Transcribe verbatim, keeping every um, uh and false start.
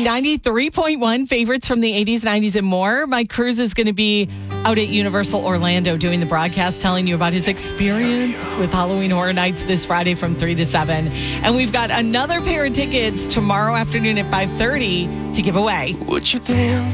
Z ninety-three point one, favorites from the eighties, nineties, and more. Mike Cruz is going to be out at Universal Orlando doing the broadcast, telling you about his experience with Halloween Horror Nights this Friday from three to seven. And we've got another pair of tickets tomorrow afternoon at five thirty to give away. Would you dance?